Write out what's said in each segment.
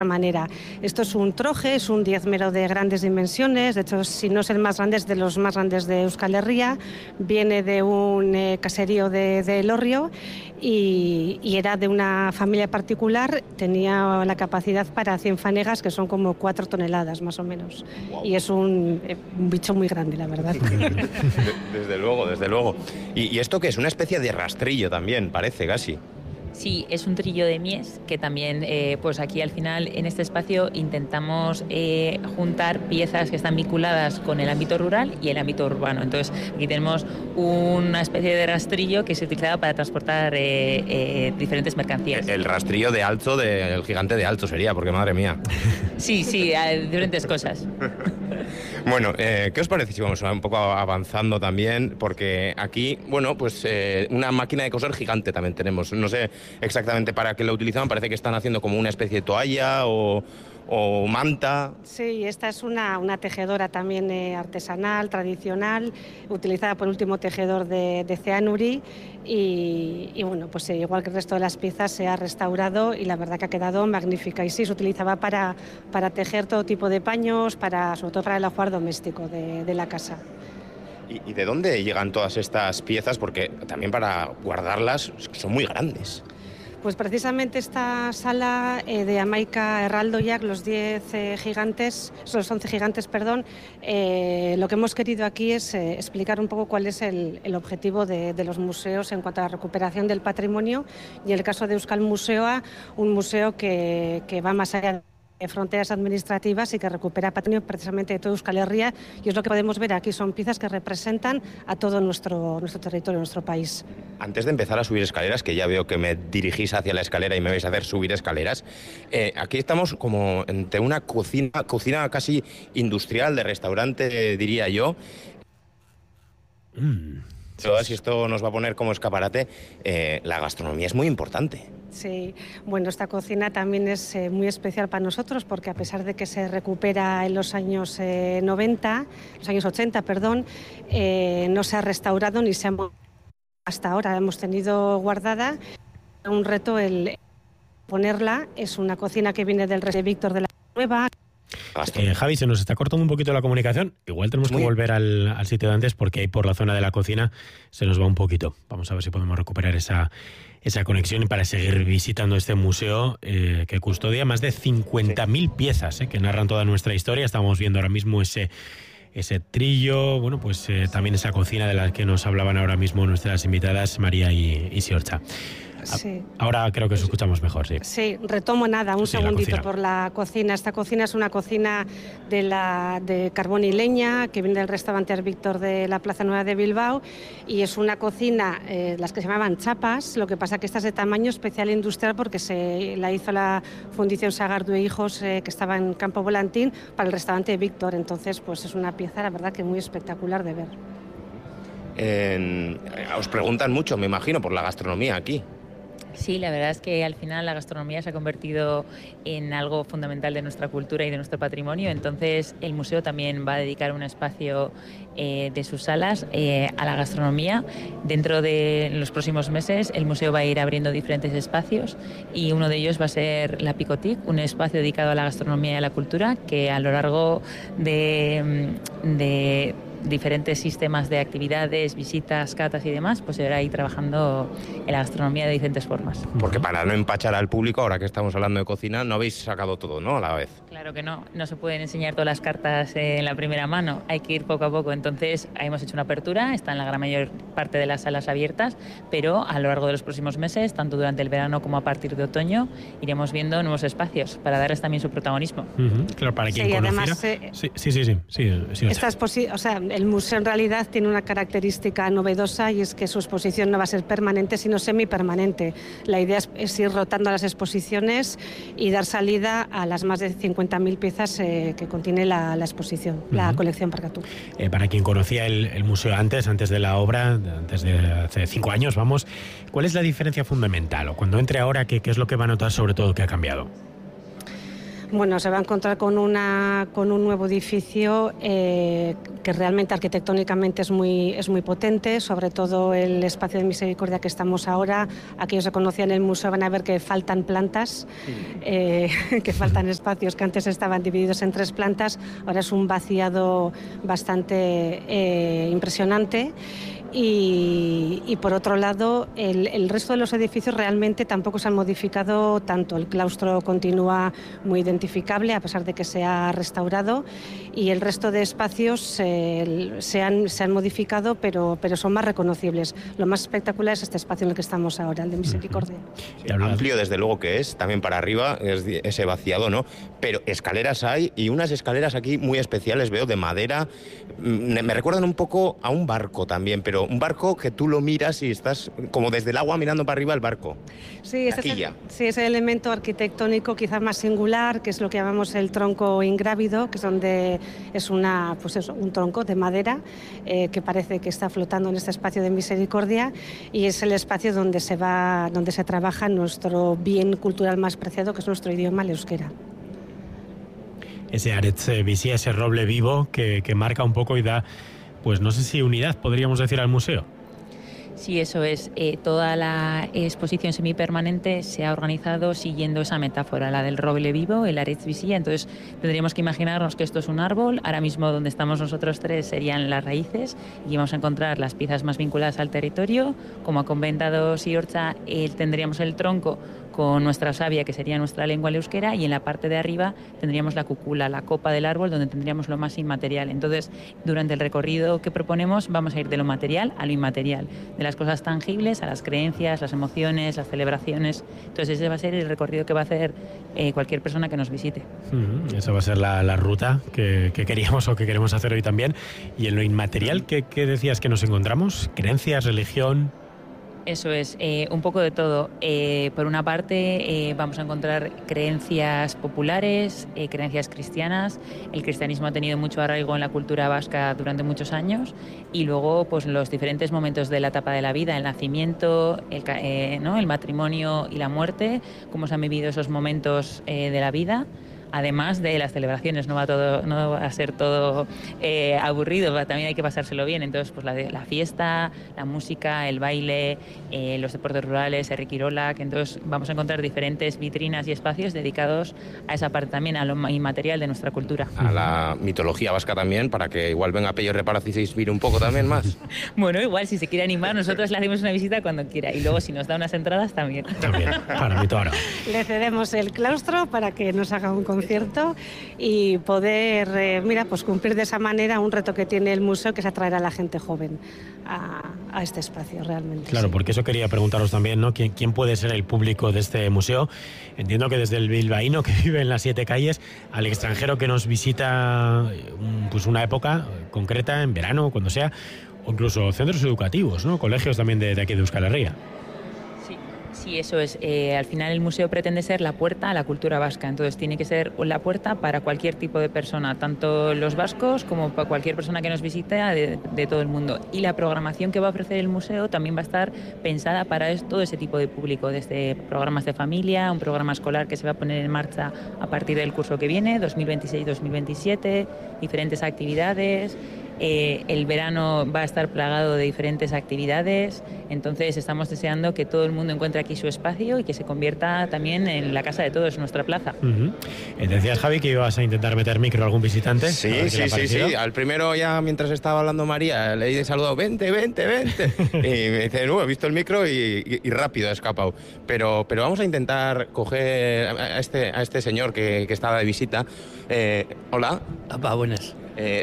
manera. Esto es un troje, es un diezmero de grandes dimensiones, de hecho, si no es el más grande, es de los más grandes de Euskal Herria, viene de un caserío de Elorrio y era de una familia particular, tenía la capacidad para 100 fanegas, que son como 4 toneladas más o menos. Wow. Y es un bicho muy grande, la verdad. Desde luego, desde luego. ¿Y esto qué es? Una especie de rastrillo también, parece casi. Sí, es un trillo de mies que también, pues aquí al final en este espacio intentamos juntar piezas que están vinculadas con el ámbito rural y el ámbito urbano. Entonces aquí tenemos una especie de rastrillo que se utilizaba para transportar diferentes mercancías. El rastrillo de Alto, del gigante de Alto sería, porque madre mía. Sí, diferentes cosas. Bueno, ¿qué os parece si vamos un poco avanzando también? Porque aquí, bueno, pues una máquina de coser gigante también tenemos. No sé exactamente para qué lo utilizaban, parece que están haciendo como una especie de toalla o manta. Sí, esta es una tejedora también artesanal, tradicional, utilizada por el último tejedor de Ceanuri y bueno, pues igual que el resto de las piezas se ha restaurado y la verdad que ha quedado magnífica. Y sí, se utilizaba para tejer todo tipo de paños, sobre todo para el ajuar doméstico de la casa. ¿Y de dónde llegan todas estas piezas? Porque también para guardarlas son muy grandes. Pues precisamente esta sala de Amaika Erraldoiak, los 11 gigantes, lo que hemos querido aquí es explicar un poco cuál es el objetivo de los museos en cuanto a la recuperación del patrimonio y en el caso de Euskal Museoa, un museo que va más allá de fronteras administrativas y que recupera patrimonio precisamente de toda Euskal Herria y es lo que podemos ver aquí, son piezas que representan a todo nuestro territorio, nuestro país. Antes de empezar a subir escaleras, que ya veo que me dirigís hacia la escalera y me vais a hacer subir escaleras, aquí estamos como entre una cocina casi industrial, de restaurante, diría yo. Si esto nos va a poner como escaparate, la gastronomía es muy importante. Sí, bueno, esta cocina también es muy especial para nosotros porque a pesar de que se recupera en los años 80, no se ha restaurado ni se ha hasta ahora. Hemos tenido guardada un reto el ponerla. Es una cocina que viene del rey de Víctor de la Nueva. Javi, se nos está cortando un poquito la comunicación. Igual tenemos que volver al sitio de antes porque ahí por la zona de la cocina se nos va un poquito. Vamos a ver si podemos recuperar esa conexión para seguir visitando este museo que custodia más de 50.000 piezas que narran toda nuestra historia. Estamos viendo ahora mismo ese trillo, bueno, pues también esa cocina de la que nos hablaban ahora mismo nuestras invitadas María y Siorcha. Sí. Ahora creo que os escuchamos mejor, sí. Sí, retomo un segundito por la cocina. Esta cocina es una cocina de carbón y leña que viene del restaurante Víctor de la Plaza Nueva de Bilbao y es una cocina, las que se llamaban chapas, lo que pasa que esta es de tamaño especial industrial porque la hizo la Fundición Sagardu e Hijos que estaba en Campo Volantín para el restaurante Víctor, entonces pues es una pieza la verdad que muy espectacular de ver. Os preguntan mucho, me imagino, por la gastronomía aquí. Sí, la verdad es que al final la gastronomía se ha convertido en algo fundamental de nuestra cultura y de nuestro patrimonio, entonces el museo también va a dedicar un espacio de sus salas a la gastronomía. Dentro de los próximos meses el museo va a ir abriendo diferentes espacios y uno de ellos va a ser la Picotic, un espacio dedicado a la gastronomía y a la cultura que a lo largo de diferentes sistemas de actividades, visitas, catas y demás, pues se verá ahí trabajando en la gastronomía de diferentes formas. Porque para no empachar al público, ahora que estamos hablando de cocina, no habéis sacado todo, ¿no?, a la vez. Claro que no se pueden enseñar todas las cartas en la primera mano, hay que ir poco a poco. Entonces hemos hecho una apertura, están la gran mayor parte de las salas abiertas, pero a lo largo de los próximos meses, tanto durante el verano como a partir de otoño, iremos viendo nuevos espacios para darles también su protagonismo. Claro, para quien conociera... Además, el museo en realidad tiene una característica novedosa y es que su exposición no va a ser permanente, sino semipermanente. La idea es ir rotando las exposiciones y dar salida a las más de 50.000 piezas que contiene la exposición, la colección Parkatu. Para quien conocía el museo antes de la obra, antes de hace 5 años, vamos, ¿cuál es la diferencia fundamental? O cuando entre ahora, ¿qué es lo que va a notar sobre todo que ha cambiado? Bueno, se va a encontrar con un nuevo edificio que realmente arquitectónicamente es muy potente, sobre todo el espacio de Misericordia que estamos ahora. Aquellos que conocían el museo van a ver que faltan plantas, que faltan espacios que antes estaban divididos en 3 plantas. Ahora es un vaciado bastante impresionante. Y por otro lado, el resto de los edificios realmente tampoco se han modificado tanto. El claustro continúa muy identificable a pesar de que se ha restaurado, y el resto de espacios se han modificado, pero son más reconocibles. Lo más espectacular es este espacio en el que estamos ahora, el de Misericordia. Sí, amplio desde luego que es, también para arriba, es ese vaciado, ¿no? Pero escaleras hay, y unas escaleras aquí muy especiales, veo, de madera. Me recuerdan un poco a un barco también, pero un barco que tú lo miras y estás como desde el agua mirando para arriba el barco. Sí, ese es el elemento arquitectónico quizás más singular, que es lo que llamamos el tronco ingrávido, que es donde es un tronco de madera que parece que está flotando en este espacio de Misericordia, y es el espacio donde se trabaja nuestro bien cultural más preciado, que es nuestro idioma, el euskera. Ese Aretz Bizi, ese roble vivo que marca un poco y da, pues no sé si unidad, podríamos decir, al museo. Sí, eso es. Toda la exposición semipermanente se ha organizado siguiendo esa metáfora, la del roble vivo, el Aretz Bizi. Entonces tendríamos que imaginarnos que esto es un árbol. Ahora mismo donde estamos nosotros 3 serían las raíces, y vamos a encontrar las piezas más vinculadas al territorio, como a Conventados y Orcha. Tendríamos el tronco con nuestra savia, que sería nuestra lengua el euskera, y en la parte de arriba tendríamos la cúpula, la copa del árbol, donde tendríamos lo más inmaterial. Entonces, durante el recorrido que proponemos, vamos a ir de lo material a lo inmaterial, de las cosas tangibles a las creencias, las emociones, las celebraciones. Entonces, ese va a ser el recorrido que va a hacer cualquier persona que nos visite. Esa va a ser la ruta que queríamos o que queremos hacer hoy también. Y en lo inmaterial, ¿qué decías que nos encontramos? ¿Creencias, religión? Eso es, un poco de todo. Por una parte, vamos a encontrar creencias populares, creencias cristianas. El cristianismo ha tenido mucho arraigo en la cultura vasca durante muchos años, y luego pues los diferentes momentos de la etapa de la vida, el nacimiento, el matrimonio y la muerte, cómo se han vivido esos momentos de la vida. Además de las celebraciones, no va a ser todo aburrido, también hay que pasárselo bien. Entonces, pues la fiesta, la música, el baile, los deportes rurales, Herrikirola, que entonces vamos a encontrar diferentes vitrinas y espacios dedicados a esa parte también, a lo inmaterial de nuestra cultura. A la mitología vasca también, para que igual venga Pello Reparaz y se inspire un poco también más. Bueno, igual si se quiere animar, nosotros le hacemos una visita cuando quiera, y luego si nos da unas entradas también. También, para mí todo ahora. Le cedemos el claustro para que nos haga un concierto y poder pues cumplir de esa manera un reto que tiene el museo, que es atraer a la gente joven a este espacio realmente. Claro, sí. Porque eso quería preguntaros también, ¿no? ¿Quién puede ser el público de este museo? Entiendo que desde el bilbaíno que vive en las 7 calles al extranjero que nos visita pues una época concreta, en verano, cuando sea, o incluso centros educativos, ¿no? Colegios también de aquí de Euskal Herria. Sí, eso es. Al final el museo pretende ser la puerta a la cultura vasca, entonces tiene que ser la puerta para cualquier tipo de persona, tanto los vascos como para cualquier persona que nos visite de todo el mundo. Y la programación que va a ofrecer el museo también va a estar pensada para todo ese tipo de público, desde programas de familia, un programa escolar que se va a poner en marcha a partir del curso que viene, 2026-2027, diferentes actividades. El verano va a estar plagado de diferentes actividades, entonces estamos deseando que todo el mundo encuentre aquí su espacio y que se convierta también en la casa de todos, nuestra plaza. Decías, Javi, que ibas a intentar meter micro a algún visitante. Sí. Al primero, ya mientras estaba hablando María, le he saludado, vente. Y me dice, he visto el micro y rápido ha escapado. Pero vamos a intentar coger a este señor que estaba de visita. Hola. Buenas.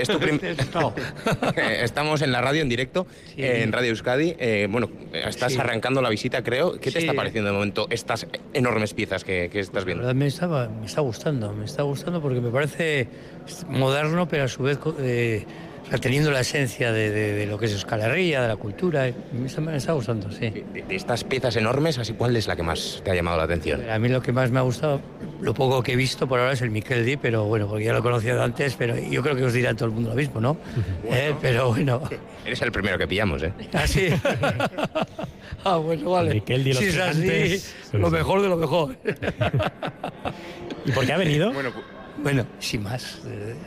Estamos en la radio en directo, sí. En Radio Euskadi. Estás arrancando la visita, creo. ¿Qué te está pareciendo de momento estas enormes piezas que estás viendo? La verdad me está gustando porque me parece moderno, pero a su vez teniendo la esencia de lo que es Euskal Herria, de la cultura. Me está gustando, sí. De estas piezas enormes, así, ¿cuál es la que más te ha llamado la atención? A mí lo que más me ha gustado, lo poco que he visto por ahora, es el Miquel Di, pero bueno, porque ya lo conocía de antes, pero yo creo que os dirá todo el mundo lo mismo, ¿no? Bueno, pero bueno. Eres el primero que pillamos, ¿eh? ¿Ah, sí? Bueno, vale. Miquel Di, si es así, lo mejor de lo mejor. ¿Y por qué ha venido? Bueno, sin más.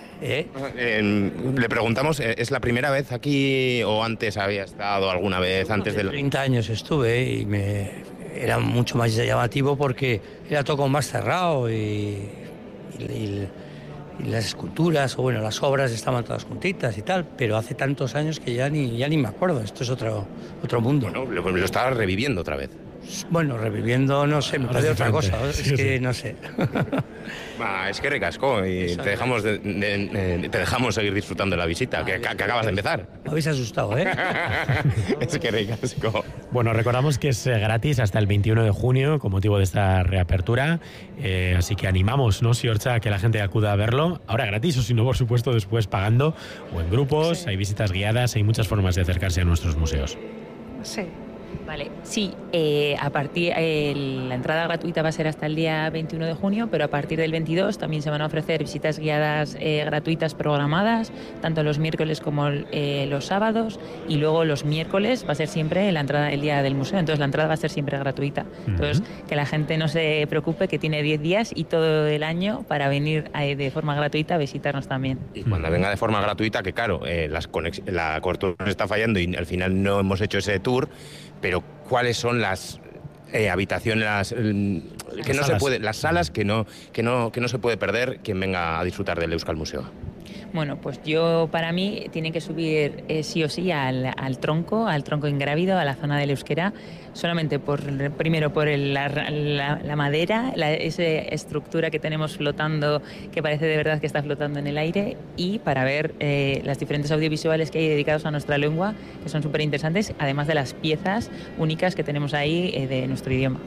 Le preguntamos, ¿es la primera vez aquí o antes había estado alguna vez antes del...? 30 años estuve y era mucho más llamativo porque era todo más cerrado y las esculturas o bueno, las obras estaban todas juntitas y tal, pero hace tantos años que ya ni me acuerdo. Esto es otro mundo. Bueno, lo estaba reviviendo otra vez. Bueno, reviviendo, no sé, me parece otra cosa. No sé. Es que recascó y te dejamos seguir disfrutando de la visita, que acabas de empezar. Me habéis asustado, ¿eh? Es que recascó. Bueno, recordamos que es gratis hasta el 21 de junio con motivo de esta reapertura, así que animamos, ¿no, Siorcha, a que la gente acuda a verlo? Ahora gratis o si no, por supuesto, después pagando o en grupos, sí. Hay visitas guiadas, hay muchas formas de acercarse a nuestros museos. Sí. Vale, sí, la entrada gratuita va a ser hasta el día 21 de junio, pero a partir del 22 también se van a ofrecer visitas guiadas gratuitas programadas, tanto los miércoles como los sábados, y luego los miércoles va a ser siempre la entrada el día del museo, entonces la entrada va a ser siempre gratuita. Entonces, que la gente no se preocupe, que tiene 10 días y todo el año para venir de forma gratuita a visitarnos también. Y cuando venga de forma gratuita, que claro, la cobertura nos está fallando y al final no hemos hecho ese tour, pero ¿cuáles son las habitaciones las salas que no se puede perder quien venga a disfrutar del Euskal Museo? Bueno, pues para mí tienen que subir sí o sí al tronco ingrávido, a la zona del euskera, solamente primero por la madera, esa estructura que tenemos flotando, que parece de verdad que está flotando en el aire, y para ver las diferentes audiovisuales que hay dedicados a nuestra lengua, que son súper interesantes, además de las piezas únicas que tenemos ahí de nuestro idioma.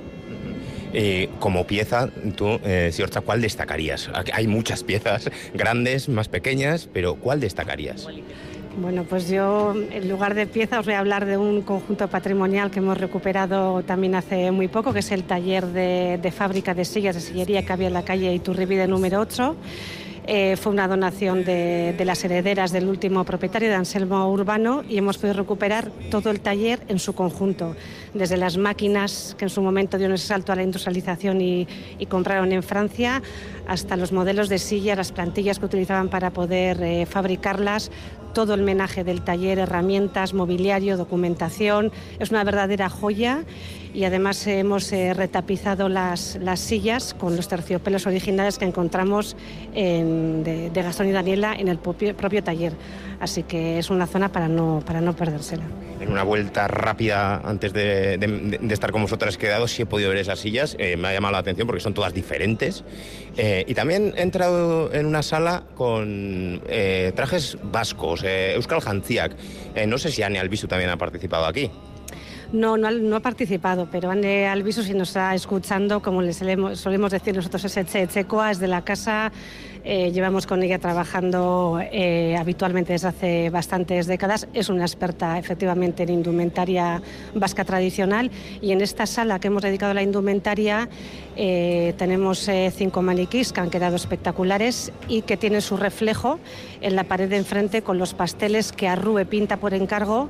Como pieza, tú, Siorcha, ¿cuál destacarías? Hay muchas piezas, grandes, más pequeñas, pero ¿cuál destacarías? Bueno, pues yo, en lugar de pieza, os voy a hablar de un conjunto patrimonial que hemos recuperado también hace muy poco, que es el taller de fábrica de sillas de sillería que había en la calle Iturribide número 8. Fue una donación de las herederas del último propietario, de Anselmo Urbano, y hemos podido recuperar todo el taller en su conjunto, desde las máquinas que en su momento dieron ese salto a la industrialización y compraron en Francia, hasta los modelos de silla, las plantillas que utilizaban para poder fabricarlas, todo el menaje del taller, herramientas, mobiliario, documentación. Es una verdadera joya. Y además hemos retapizado las sillas con los terciopelos originales que encontramos de Gastón y Daniela en el propio taller. Así que es una zona para no perdérsela. En una vuelta rápida antes de estar con vosotras quedado, sí he podido ver esas sillas. Me ha llamado la atención porque son todas diferentes. Y también he entrado en una sala con trajes vascos, Euskal Jantziak. No sé si Ane Albizu también ha participado aquí. No ha participado, pero Ane Albizu, si nos está escuchando, como le solemos decir nosotros, es etxekoa, es de la casa. Llevamos con ella trabajando habitualmente desde hace bastantes décadas. Es una experta, efectivamente, en indumentaria vasca tradicional. Y en esta sala que hemos dedicado a la indumentaria tenemos 5 maniquís que han quedado espectaculares y que tienen su reflejo en la pared de enfrente con los pasteles que Arrue pinta por encargo.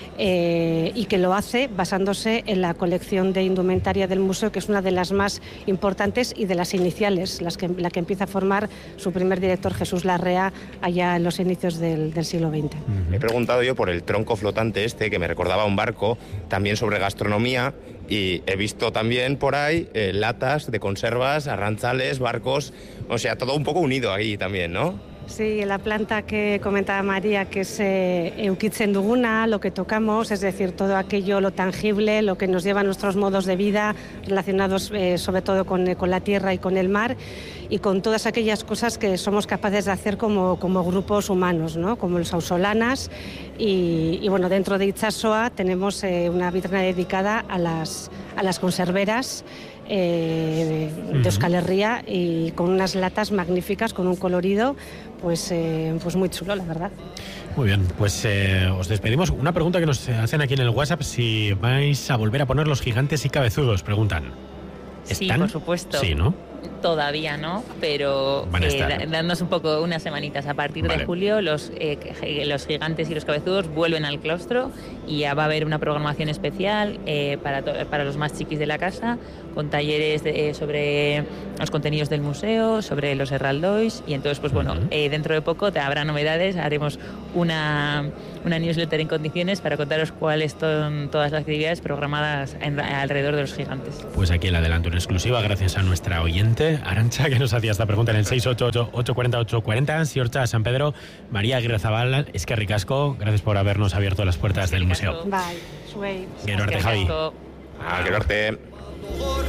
Y que lo hace basándose en la colección de indumentaria del museo, que es una de las más importantes y de las iniciales, la que empieza a formar su primer director, Jesús Larrea, allá en los inicios del siglo XX. He preguntado yo por el tronco flotante que me recordaba un barco, también sobre gastronomía, y he visto también por ahí latas de conservas, arrantzales, barcos, o sea, todo un poco unido ahí también, ¿no? Sí, la planta que comentaba María, que es eukitzen duguna, lo que tocamos, es decir, todo aquello, lo tangible, lo que nos lleva a nuestros modos de vida relacionados sobre todo con la tierra y con el mar, y con todas aquellas cosas que somos capaces de hacer como grupos humanos, ¿no? Como los auzolanas, y bueno, dentro de Itsasoa tenemos una vitrina dedicada a las conserveras de Euskal Herria, y con unas latas magníficas, con un colorido pues muy chulo, la verdad. Muy bien, pues os despedimos. Una pregunta que nos hacen aquí en el WhatsApp: si vais a volver a poner los gigantes y cabezudos, preguntan. Sí, por supuesto. Sí, ¿no? todavía no, pero dándonos un poco unas semanitas. A partir de julio los gigantes y los cabezudos vuelven al claustro y ya va a haber una programación especial para los más chiquis de la casa, con talleres sobre los contenidos del museo, sobre los herraldois, y entonces pues bueno, dentro de poco habrá novedades, haremos una newsletter en condiciones para contaros cuáles son todas las actividades programadas alrededor de los gigantes. Pues aquí el adelanto en exclusiva gracias a nuestra oyente Arantxa, que nos hacía esta pregunta en el 688-840-840. Siorcha, San Pedro, María Aguirre Zabal, eskerrik asko, gracias por habernos abierto las puertas del museo. Bye, zuei. Gero arte, Javi. Gero arte.